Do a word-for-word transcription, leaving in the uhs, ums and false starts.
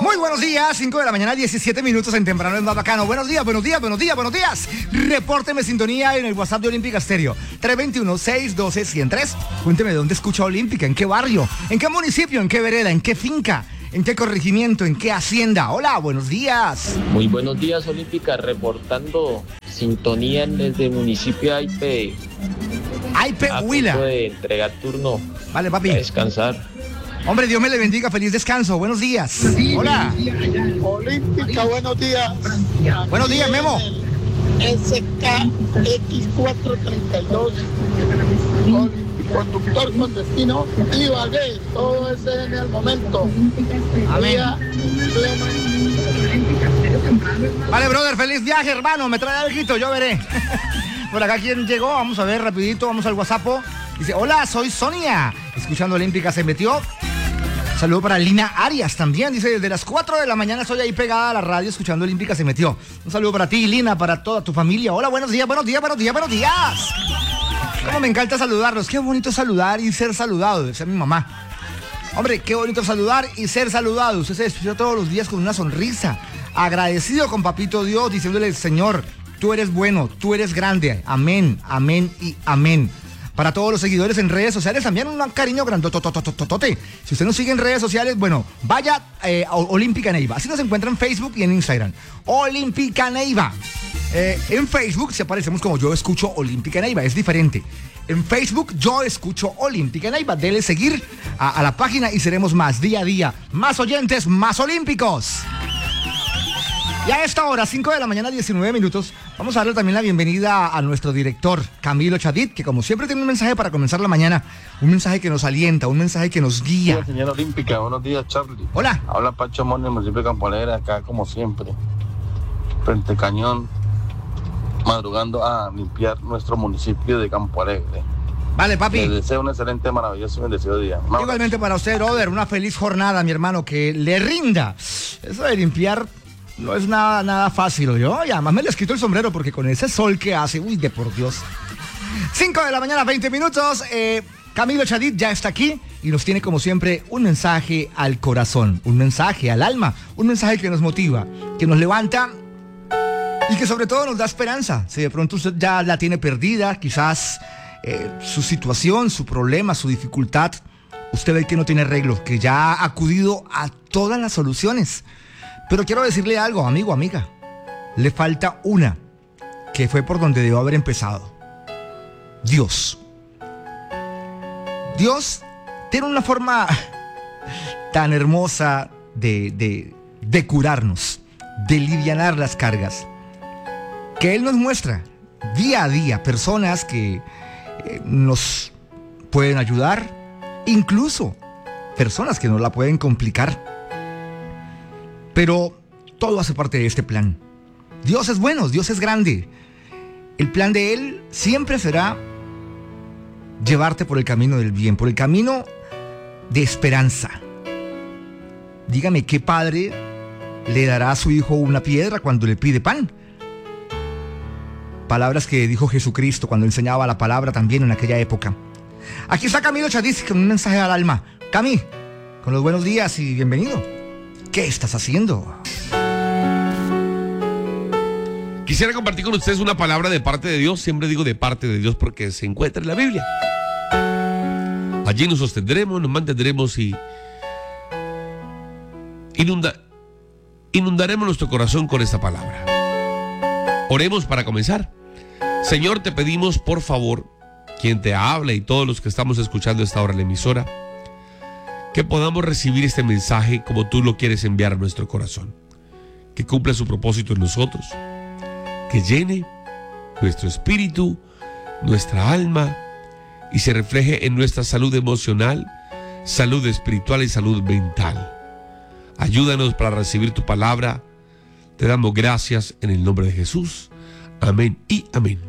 Muy buenos días, cinco de la mañana, diecisiete minutos en Temprano es más bacano. Buenos días, buenos días, buenos días, buenos días. Repórteme sintonía en el WhatsApp de Olímpica Estéreo, tres dos uno, seis uno dos, uno cero tres. Cuénteme dónde escucha Olímpica, en qué barrio, en qué municipio, en qué vereda, en qué finca, en qué corregimiento, en qué hacienda. Hola, buenos días. Muy buenos días, Olímpica, reportando sintonía desde el municipio de Aipe. Aipe, Huila. A punto de entregar turno. Vale, papi. A descansar. Hombre, Dios me le bendiga, feliz descanso, buenos días. Hola. Olímpica, buenos días. Buenos días, Memo. S K X cuatrocientos treinta y dos, conductor con destino Ibagué, todo ese en el momento. Amén. Vale, brother, feliz viaje, hermano, me trae algo, yo veré. Por acá, ¿quién llegó? Vamos a ver rapidito, vamos al WhatsApp. Dice, hola, soy Sonia, escuchando Olímpica se metió. Saludo para Lina Arias también, dice, desde las cuatro de la mañana estoy ahí pegada a la radio escuchando Olímpica se metió. Un saludo para ti, Lina, para toda tu familia. Hola, buenos días, buenos días, buenos días, buenos días. Cómo me encanta saludarlos, qué bonito saludar y ser saludado, decía mi mamá. Hombre, qué bonito saludar y ser saludado. Usted se despidió todos los días con una sonrisa, agradecido con Papito Dios, diciéndole, Señor, tú eres bueno, tú eres grande, amén, amén y amén. Para todos los seguidores en redes sociales, también un cariño grandototototote. Si usted nos sigue en redes sociales, bueno, vaya eh, a Olímpica Neiva. Así nos encuentra en Facebook y en Instagram. Olímpica Neiva. Eh, en Facebook se aparecemos como Yo Escucho Olímpica Neiva, es diferente. En Facebook Yo Escucho Olímpica Neiva. Dele seguir a, a la página y seremos más día a día. Más oyentes, más olímpicos. Y a esta hora, cinco de la mañana, diecinueve minutos, vamos a darle también la bienvenida a nuestro director, Camilo Chadid, que como siempre tiene un mensaje para comenzar la mañana, un mensaje que nos alienta, un mensaje que nos guía. Hola, señora Olímpica, buenos días, Charlie. Hola. Habla Pacho Moni, del municipio de Campo Alegre, acá como siempre, frente Cañón, madrugando a limpiar nuestro municipio de Campo Alegre. Vale, papi. Les deseo un excelente, maravilloso y bendecido día. No, igualmente para usted, brother, una feliz jornada, mi hermano, que le rinda. Eso de limpiar no es nada, nada fácil, yo. Y además me le quito el sombrero porque con ese sol que hace, uy, de por Dios. cinco de la mañana, veinte minutos. Eh, Camilo Chadid ya está aquí y nos tiene, como siempre, un mensaje al corazón, un mensaje al alma, un mensaje que nos motiva, que nos levanta y que sobre todo nos da esperanza. Si de pronto usted ya la tiene perdida, quizás eh, su situación, su problema, su dificultad, usted ve que no tiene arreglo, que ya ha acudido a todas las soluciones. Pero quiero decirle algo, amigo, amiga. Le falta una, que fue por donde debió haber empezado. Dios. Dios tiene una forma tan hermosa de, de, de curarnos, de alivianar las cargas, que Él nos muestra día a día personas que eh, nos pueden ayudar, incluso personas que nos la pueden complicar. Pero todo hace parte de este plan. Dios es bueno, Dios es grande. El plan de Él siempre será llevarte por el camino del bien, por el camino de esperanza. Dígame, ¿qué padre le dará a su hijo una piedra cuando le pide pan? Palabras que dijo Jesucristo cuando enseñaba la palabra también en aquella época. Aquí está Camilo Chadid con un mensaje al alma. Cami, con los buenos días y bienvenido. ¿Qué estás haciendo? Quisiera compartir con ustedes una palabra de parte de Dios. Siempre digo de parte de Dios porque se encuentra en la Biblia. Allí nos sostendremos, nos mantendremos y inunda, inundaremos nuestro corazón con esta palabra. Oremos para comenzar. Señor, te pedimos por favor, quien te habla y todos los que estamos escuchando esta hora en la emisora, que podamos recibir este mensaje como tú lo quieres enviar a nuestro corazón, que cumpla su propósito en nosotros, que llene nuestro espíritu, nuestra alma y se refleje en nuestra salud emocional, salud espiritual y salud mental. Ayúdanos para recibir tu palabra. Te damos gracias en el nombre de Jesús. Amén y amén.